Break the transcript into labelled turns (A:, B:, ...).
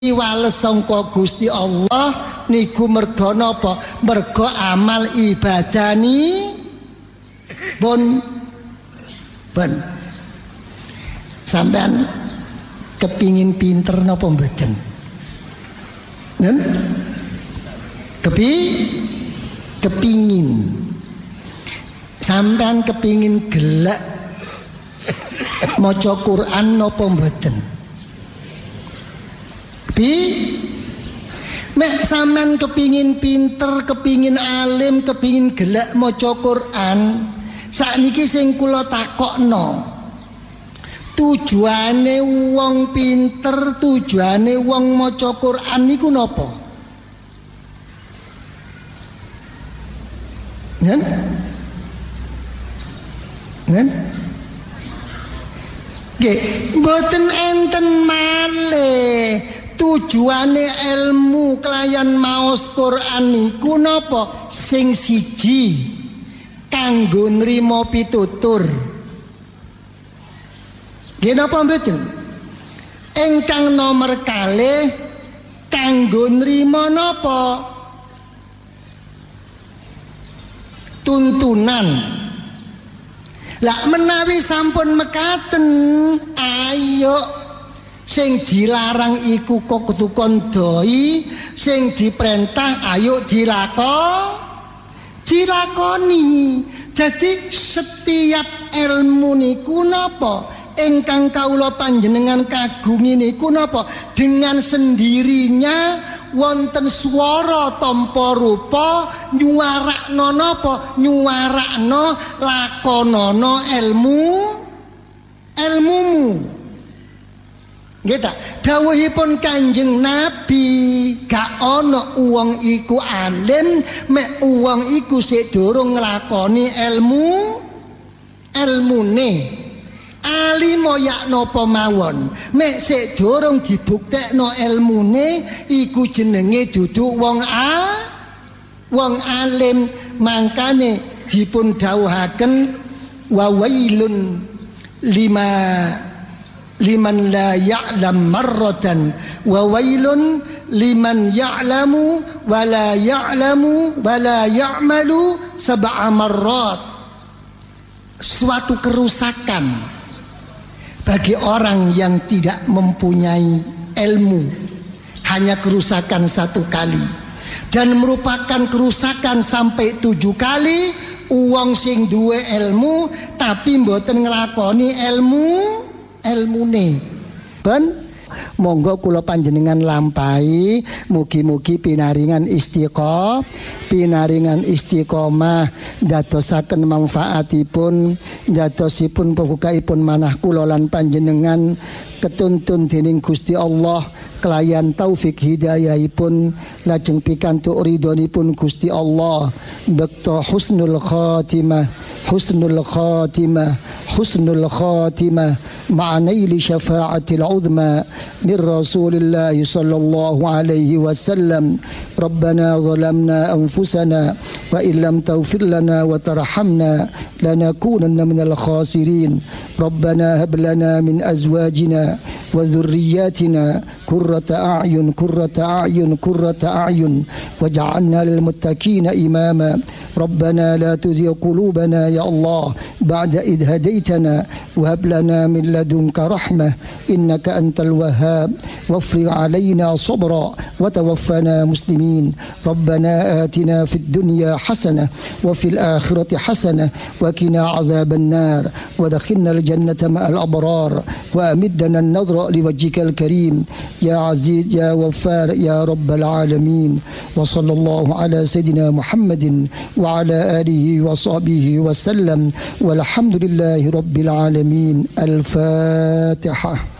A: wales sangka Gusti Allah niku merga napa? Merga amal ibadani pun sampean kepingin pinter napa mboten? Nen? Kepingin sampean kepingin gelek maca Quran napa mboten? Mek sampean kepingin pinter, kepingin alim, kepingin gelek maca Quran, sakniki sing kula takokno, tujuane wong pinter, tujuane wong maca Quran niku napa? Nen? Nggih, mboten enten malih. Tujuane ilmu kelayan maos Quran niku napa? Sing siji kanggo nrimo pitutur. Nggih napa mboten? Ingkang nomor kalih kanggo nrimo napa? Tuntunan. Lah menawi sampun mekaten, ayo sing dilarang iku kok kudu kondoi, sing diperintah ayo dilakoni. Jadi setiap ilmu niku napa ingkang kawula panjenengan kagungi niku napa? Dengan sendirinya wonten swara tanpa rupa nyuwarakno napa? Nyuwarakno lakonono ilmumu. Nggih ta, dawuhipun Kanjeng Nabi, gak ana wong iku alim mek wong iku sik durung nglakoni ilmune. Alim yak napa mawon, mek sik durung dibuktekno ilmune iku jenenge dudu wong alim. Mangkane dipun dawuhaken wa wailun liman la ya'lam marratan wa wailun liman ya'lamu wa la ya'lamu wa la ya'malu sab'a marrat. Suatu kerusakan bagi orang yang tidak mempunyai ilmu, hanya kerusakan satu kali, dan merupakan kerusakan sampai 7 kali. Uang sing duwe ilmu tapi mboten nglakoni ilmune. Ben monggo kula panjenengan lampahi, mugi-mugi pinaringan istiqomah dadosaken manfaatipun, dadosipun pembukaipun manah kula lan panjenengan ketuntun dening Gusti Allah kelayan taufik hidayahipun lajeng pikantuk ridhonipun Gusti Allah bekto husnul khatimah ma'anaili syafa'atil uzma min Rasulillah sallallahu alaihi wasallam. Rabbana zalamna anfusana wa illam taghfir lana wa tarhamna lanakunanna minal khasirin. Rabbana hab lana min azwajina wa dhurriyyatina qurrata a'yun waj'alna lil muttaqina imama. Rabbana la tuzigh qulubana ya Allah ba'da idh hadaitana wa hab lana min ladunka rahmah innaka antal wahhab wafrig 'alaina sabra wa tawaffana muslimin. Rabbana atina fid dunya hasanah wa fil akhirati hasanah wa qina 'adzaban nar wa adkhilna al jannata ma'al abrar wa amiddana an-nadhra liwajhikal karim ya aziz ya ghaffar ya rabbal alamin. Wa sallallahu ala sayidina Muhammadin wa ala alihi wa sahbihi wa sallam walhamdulillahi rabbil alamin. Al-Fatihah.